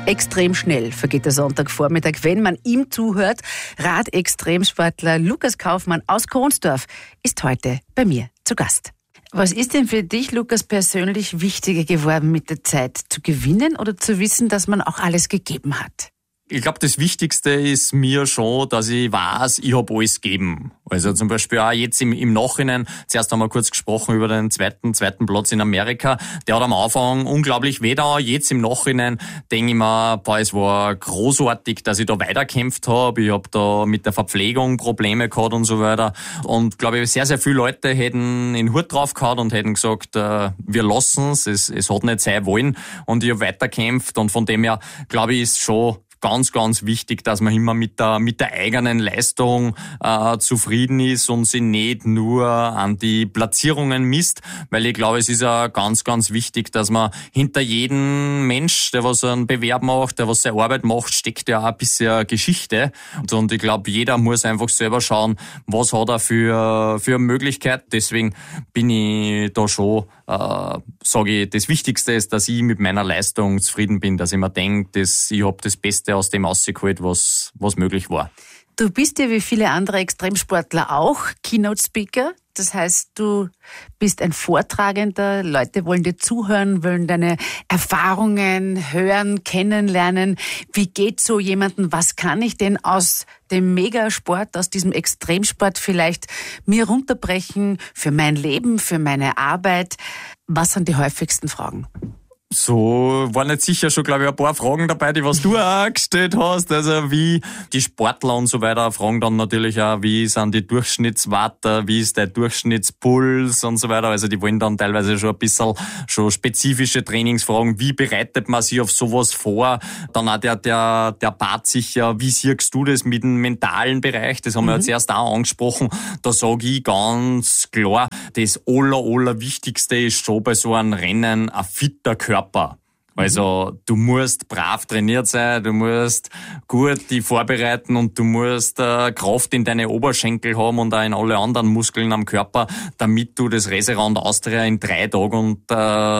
Extrem schnell vergeht der Sonntagvormittag, wenn man ihm zuhört. Radextremsportler Lukas Kaufmann aus Kronsdorf ist heute bei mir zu Gast. Was ist denn für dich, Lukas, persönlich wichtiger geworden mit der Zeit? Zu gewinnen oder zu wissen, dass man auch alles gegeben hat? Ich glaube, das Wichtigste ist mir schon, dass ich weiß, ich habe alles gegeben. Also zum Beispiel auch jetzt im Nachhinein, zuerst haben wir kurz gesprochen über den zweiten Platz in Amerika. Der hat am Anfang unglaublich weh da. Jetzt im Nachhinein denke ich mir, es war großartig, dass ich da weiterkämpft habe. Ich habe da mit der Verpflegung Probleme gehabt und so weiter. Und glaube ich, sehr, sehr viele Leute hätten den Hut drauf gehabt und hätten gesagt, wir lassen es hat nicht sein wollen. Und ich habe weiterkämpft und von dem her, glaube ich, ist schon ganz, ganz wichtig, dass man immer mit der eigenen Leistung zufrieden ist und sich nicht nur an die Platzierungen misst, weil ich glaube, es ist ja ganz, ganz wichtig, dass man hinter jedem Mensch, der was einen Bewerb macht, der was seine Arbeit macht, steckt ja auch ein bisschen Geschichte. Und ich glaube, jeder muss einfach selber schauen, was hat er für eine Möglichkeit. Deswegen bin ich da schon, sage ich, das Wichtigste ist, dass ich mit meiner Leistung zufrieden bin, dass ich mir denke, ich habe das Beste aus dem rausgeholt, was möglich war. Du bist ja wie viele andere Extremsportler auch Keynote-Speaker. Das heißt, du bist ein Vortragender. Leute wollen dir zuhören, wollen deine Erfahrungen hören, kennenlernen. Wie geht so jemanden? Was kann ich denn aus dem Megasport, aus diesem Extremsport vielleicht mir runterbrechen für mein Leben, für meine Arbeit? Was sind die häufigsten Fragen? So waren jetzt sicher schon, glaube ich, ein paar Fragen dabei, die was du auch gestellt hast. Also wie die Sportler und so weiter fragen dann natürlich auch, wie sind die Durchschnittswatt, wie ist der Durchschnittspuls und so weiter. Also die wollen dann teilweise schon ein bisschen schon spezifische Trainingsfragen. Wie bereitet man sich auf sowas vor? Dann auch der Part sicher, wie siehst du das mit dem mentalen Bereich? Das haben wir jetzt erst auch angesprochen. Da sage ich ganz klar, das Allerwichtigste ist schon bei so einem Rennen ein fitter Körper. Also du musst brav trainiert sein, du musst gut dich vorbereiten und du musst Kraft in deine Oberschenkel haben und auch in alle anderen Muskeln am Körper, damit du das Reiserand Austria in 3 Tagen und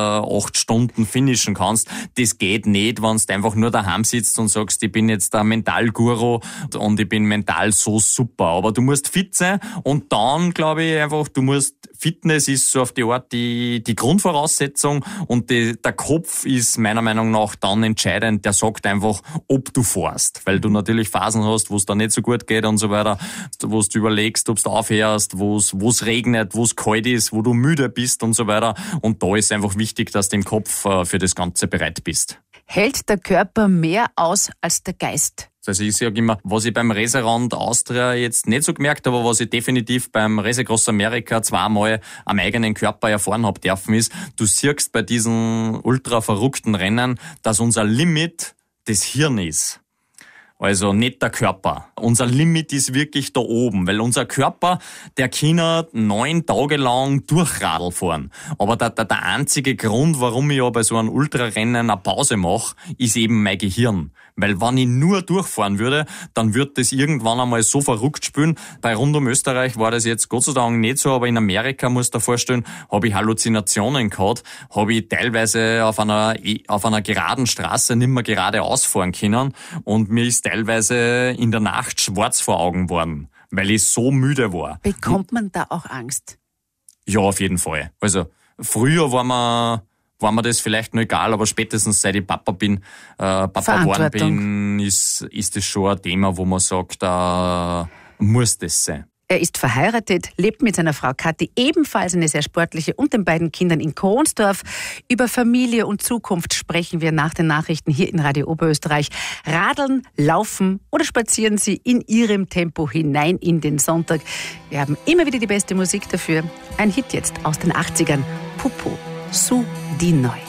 8 Stunden finishen kannst. Das geht nicht, wenn du einfach nur daheim sitzt und sagst, ich bin jetzt der Mentalguru und ich bin mental so super. Aber du musst fit sein und dann, glaube ich, einfach, Fitness ist so auf die Art die Grundvoraussetzung und der Kopf ist meiner Meinung nach dann entscheidend. Der sagt einfach, ob du fährst, weil du natürlich Phasen hast, wo es da nicht so gut geht und so weiter, wo du überlegst, ob du aufhörst, wo es regnet, wo es kalt ist, wo du müde bist und so weiter. Und da ist einfach wichtig, dass du im Kopf für das Ganze bereit bist. Hält der Körper mehr aus als der Geist? Also ich sage immer, was ich beim Reiserand Austria jetzt nicht so gemerkt habe, aber was ich definitiv beim Race Across America 2-mal am eigenen Körper erfahren habe dürfen, ist, du siehst bei diesen ultra verrückten Rennen, dass unser Limit das Hirn ist. Also nicht der Körper. Unser Limit ist wirklich da oben, weil unser Körper, der kann 9 Tage lang Durchradl fahren. Aber der einzige Grund, warum ich ja bei so einem Ultrarennen eine Pause mache, ist eben mein Gehirn. Weil wenn ich nur durchfahren würde, dann wird das irgendwann einmal so verrückt spielen. Bei Rund um Österreich war das jetzt Gott sei Dank nicht so, aber in Amerika, musst du dir vorstellen, habe ich Halluzinationen gehabt, habe ich teilweise auf einer geraden Straße nicht mehr geradeaus fahren können und mir ist teilweise in der Nacht schwarz vor Augen geworden, weil ich so müde war. Bekommt man da auch Angst? Ja, auf jeden Fall. Also früher war mir das vielleicht noch egal, aber spätestens seit ich Papa geworden bin, ist das schon ein Thema, wo man sagt, muss das sein. Er ist verheiratet, lebt mit seiner Frau Kathi, ebenfalls eine sehr sportliche, und den beiden Kindern in Kronsdorf. Über Familie und Zukunft sprechen wir nach den Nachrichten hier in Radio Oberösterreich. Radeln, laufen oder spazieren Sie in Ihrem Tempo hinein in den Sonntag. Wir haben immer wieder die beste Musik dafür. Ein Hit jetzt aus den 80ern. Pupu, Su Di Noi.